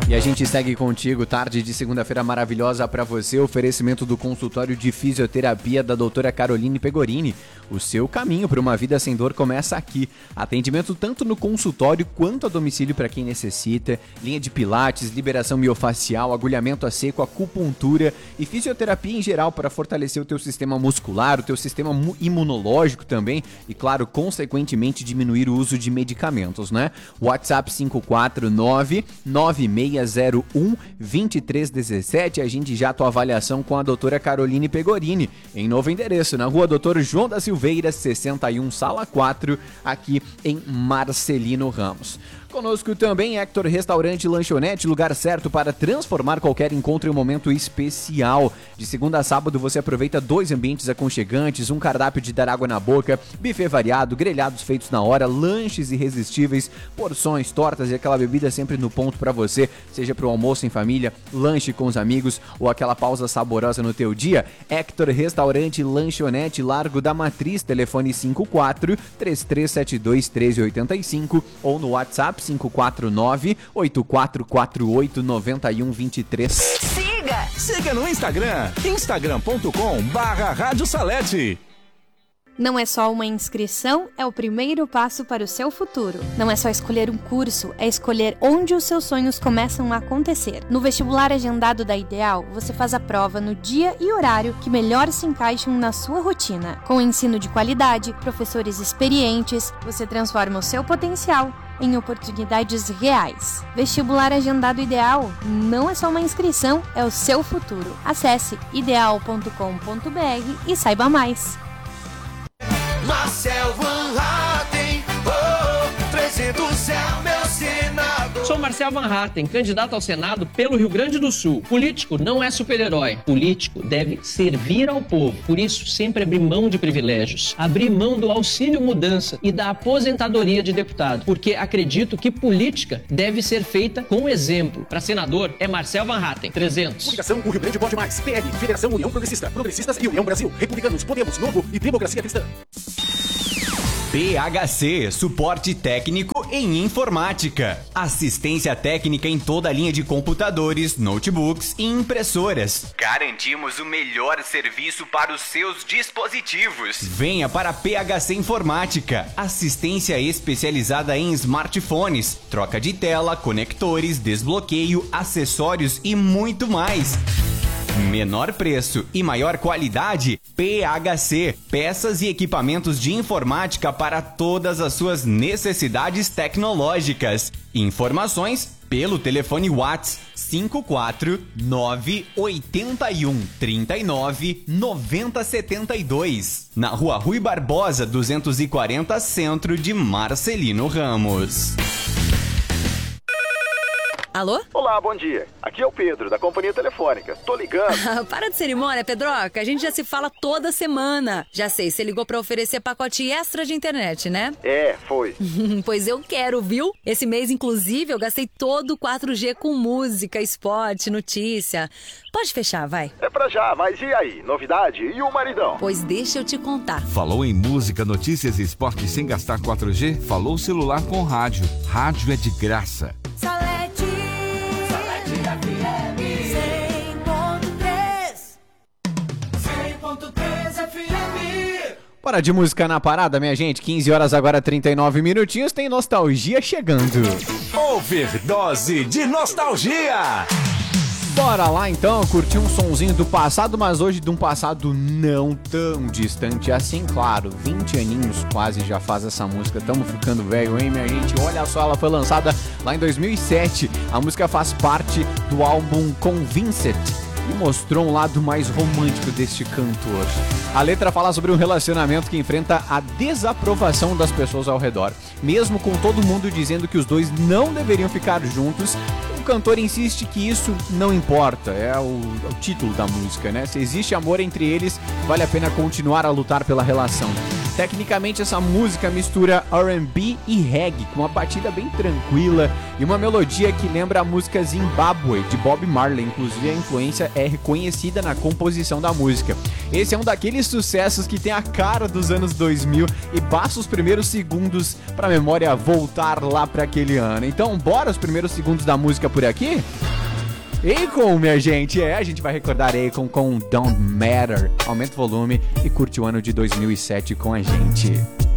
E a gente segue contigo, tarde de segunda-feira maravilhosa para você, oferecimento do consultório de fisioterapia da doutora Caroline Pegorini. O seu caminho para uma vida sem dor começa aqui. Atendimento tanto no consultório quanto a domicílio para quem necessita, linha de pilates, liberação miofacial, agulhamento a seco, acupuntura e fisioterapia em geral para fortalecer o teu sistema muscular, o teu sistema imunológico também e, claro, consequentemente diminuir o uso de medicamentos, né? WhatsApp 549-9601-2317. Agende já a tua avaliação com a doutora Caroline Pegorini, em novo endereço, na rua Doutor João da Silveira, 61, sala 4, aqui em Marcelino Ramos. Conosco também Hector Restaurante e Lanchonete, lugar certo para transformar qualquer encontro em um momento especial. De segunda a sábado você aproveita 2 ambientes aconchegantes, um cardápio de dar água na boca, buffet variado, grelhados feitos na hora, lanches irresistíveis, porções, tortas e aquela bebida sempre no ponto para você, seja para o almoço em família, lanche com os amigos ou aquela pausa saborosa no teu dia. Hector Restaurante e Lanchonete, Largo da Matriz, telefone 54-3372-1385 ou no WhatsApp 549-8448-9123. Siga no Instagram, instagram.com/Rádio Salete. Não é só uma inscrição, é o primeiro passo para o seu futuro. Não é só escolher um curso, é escolher onde os seus sonhos começam a acontecer. No vestibular agendado da Ideal, você faz a prova no dia e horário que melhor se encaixam na sua rotina. Com ensino de qualidade, professores experientes, você transforma o seu potencial em oportunidades reais. Vestibular agendado Ideal não é só uma inscrição, é o seu futuro. Acesse ideal.com.br e saiba mais. Marcel Van Hatten, 300 é o meu senador. Sou Marcel Van Hatten, candidato ao Senado pelo Rio Grande do Sul. Político não é super-herói. Político deve servir ao povo. Por isso, sempre abrir mão de privilégios. Abrir mão do auxílio mudança e da aposentadoria de deputado. Porque acredito que política deve ser feita com exemplo. Para senador, é Marcel Van Hatten, 300. Publicação O Rio Grande Pode Mais. PL, Federação União Progressista. Progressistas e União Brasil. Republicanos, Podemos, Novo e Democracia Cristã. PHC, suporte técnico em informática. Assistência técnica em toda a linha de computadores, notebooks e impressoras. Garantimos o melhor serviço para os seus dispositivos. Venha para a PHC Informática. Assistência especializada em smartphones, troca de tela, conectores, desbloqueio, acessórios e muito mais. Menor preço e maior qualidade, PHC, peças e equipamentos de informática para todas as suas necessidades tecnológicas. Informações pelo telefone WhatsApp 549-8139-9072, na Rua Rui Barbosa 240, centro de Marcelino Ramos. Alô? Olá, bom dia. Aqui é o Pedro, da Companhia Telefônica. Tô ligando. Para de cerimônia, Pedroca. A gente já se fala toda semana. Já sei, você ligou pra oferecer pacote extra de internet, né? É, foi. Pois eu quero, viu? Esse mês, inclusive, eu gastei todo o 4G com música, esporte, notícia. Pode fechar, vai. É pra já, mas e aí? Novidade? E o maridão? Pois deixa eu te contar. Falou em música, notícias e esporte sem gastar 4G? Falou celular com rádio. Rádio é de graça. Salete FM 100.3 FM. Bora de música na parada, minha gente. 15 horas agora, 39 minutinhos. Tem nostalgia chegando. Overdose de nostalgia. Bora lá então, curtir um sonzinho do passado, mas hoje de um passado não tão distante assim, claro, 20 aninhos quase já faz essa música, tamo ficando velho, hein, minha gente? Olha só, ela foi lançada lá em 2007, a música faz parte do álbum Convinced e mostrou um lado mais romântico deste cantor. A letra fala sobre um relacionamento que enfrenta a desaprovação das pessoas ao redor, mesmo com todo mundo dizendo que os dois não deveriam ficar juntos. O cantor insiste que isso não importa, é o título da música, né? Se existe amor entre eles, vale a pena continuar a lutar pela relação. Tecnicamente, essa música mistura R&B e reggae, com uma batida bem tranquila e uma melodia que lembra a música Zimbabwe, de Bob Marley. Inclusive, a influência é reconhecida na composição da música. Esse é um daqueles sucessos que tem a cara dos anos 2000 e basta os primeiros segundos pra memória voltar lá pra aquele ano. Então, bora os primeiros segundos da música por aqui? Akon, minha gente, a gente vai recordar Akon com Don't Matter. Aumenta o volume e curte o ano de 2007 com a gente.